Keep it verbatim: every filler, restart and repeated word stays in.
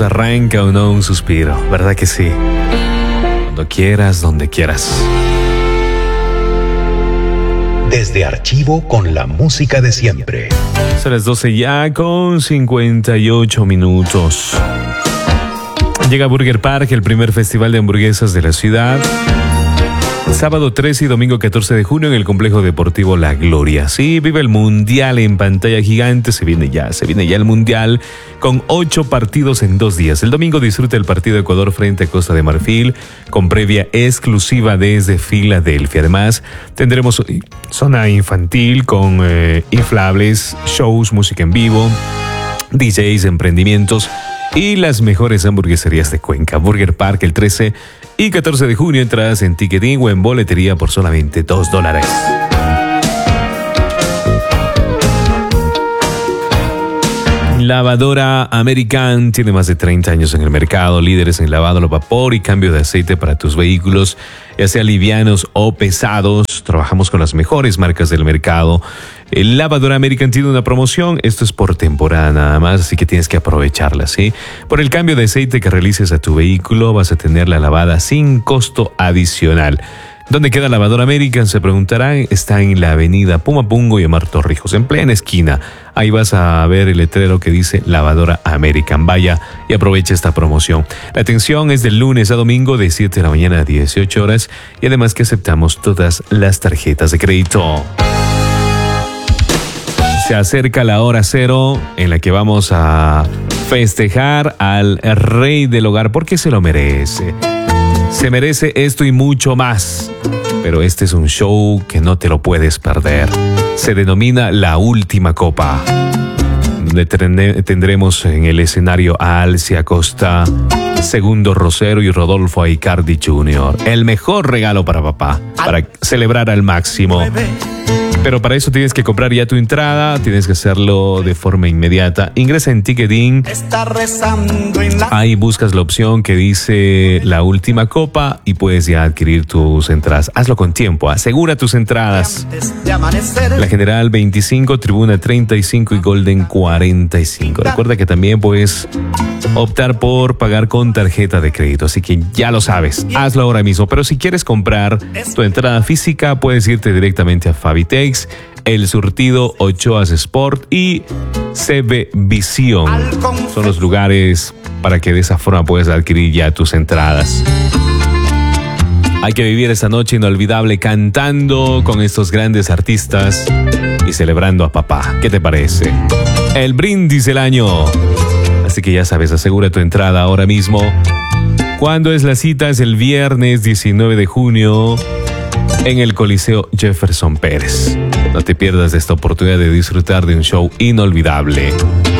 nos arranca o no un suspiro, ¿verdad que sí? Cuando quieras, donde quieras. Desde Archivo con la música de siempre. Son las doce ya con cincuenta y ocho minutos. Llega Burger Park, el primer festival de hamburguesas de la ciudad. Sábado trece y domingo catorce de junio en el complejo deportivo La Gloria. Sí, vive el mundial en pantalla gigante. Se viene ya, se viene ya el mundial con ocho partidos en dos días. El domingo disfruta el partido Ecuador frente a Costa de Marfil con previa exclusiva desde Filadelfia. Además, tendremos zona infantil con eh, inflables, shows, música en vivo, D Js, emprendimientos y las mejores hamburgueserías de Cuenca. Burger Park el trece y catorce de junio, entradas en ticketing o en boletería por solamente dos dólares. Lavadora American tiene más de treinta años en el mercado, líderes en lavado al vapor y cambio de aceite para tus vehículos, ya sea livianos o pesados. Trabajamos con las mejores marcas del mercado. El Lavadora American tiene una promoción, esto es por temporada nada más, así que tienes que aprovecharla, ¿sí? Por el cambio de aceite que realices a tu vehículo, vas a tener la lavada sin costo adicional. ¿Dónde queda Lavadora American? Se preguntarán. Está en la avenida Pumapungo y Omar Torrijos, en plena esquina. Ahí vas a ver el letrero que dice Lavadora American. Vaya y aprovecha esta promoción. La atención es del lunes a domingo de siete de la mañana a dieciocho horas y además que aceptamos todas las tarjetas de crédito. Se acerca la hora cero en la que vamos a festejar al rey del hogar porque se lo merece. Se merece esto y mucho más. Pero este es un show que no te lo puedes perder. Se denomina La Última Copa, donde tendremos en el escenario a Alcia Costa, Segundo Rosero y Rodolfo Aicardi junior El mejor regalo para papá, para celebrar al máximo. Pero para eso tienes que comprar ya tu entrada, tienes que hacerlo de forma inmediata. Ingresa en Ticketing, ahí buscas la opción que dice La Última Copa y puedes ya adquirir tus entradas. Hazlo con tiempo, asegura tus entradas. La General veinticinco, Tribuna treinta y cinco y Golden cuarenta y cinco. Recuerda que también puedes optar por pagar con tarjeta de crédito, así que ya lo sabes, hazlo ahora mismo. Pero si quieres comprar tu entrada física, puedes irte directamente a Fabitex, El Surtido, Ochoas Sport y C B Visión. Son los lugares para que de esa forma puedas adquirir ya tus entradas. Hay que vivir esta noche inolvidable cantando con estos grandes artistas y celebrando a papá. ¿Qué te parece? El brindis del año. Así que ya sabes, asegura tu entrada ahora mismo. ¿Cuándo es la cita? Es el viernes diecinueve de junio en el Coliseo Jefferson Pérez. No te pierdas de esta oportunidad de disfrutar de un show inolvidable.